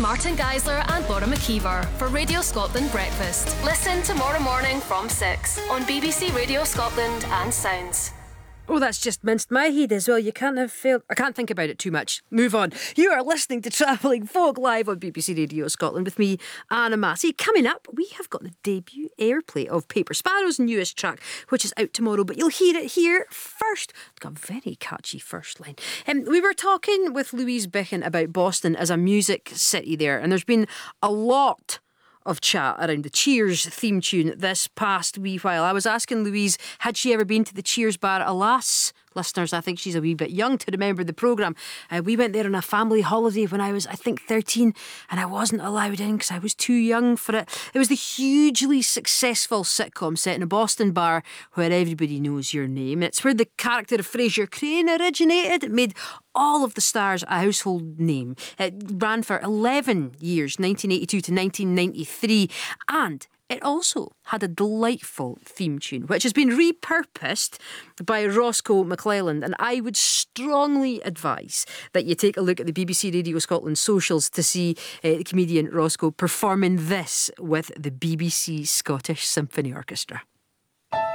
Martin Geisler and Laura McKeever for Radio Scotland Breakfast. Listen tomorrow morning from 6 on BBC Radio Scotland and Sounds. Oh, that's just minced my head as well. You can't have failed. I can't think about it too much. Move on. You are listening to Travelling Folk live on BBC Radio Scotland with me, Anna Massey. Coming up, we have got the debut airplay of Paper Sparrow's newest track, which is out tomorrow, but you'll hear it here first. It's got a very catchy first line. We were talking with Louise Bichen about Boston as a music city there, and there's been a lot of chat around the Cheers theme tune this past wee while. I was asking Louise, had she ever been to the Cheers bar? Alas, listeners, I think she's a wee bit young to remember the programme. We went there on a family holiday when I was, I think, 13, and I wasn't allowed in because I was too young for it. It was the hugely successful sitcom set in a Boston bar where everybody knows your name. It's where the character of Frasier Crane originated. It made all of the stars a household name. It ran for 11 years, 1982 to 1993, and it also had a delightful theme tune, which has been repurposed by Roscoe McClelland. And I would strongly advise that you take a look at the BBC Radio Scotland socials to see the comedian Roscoe performing this with the BBC Scottish Symphony Orchestra.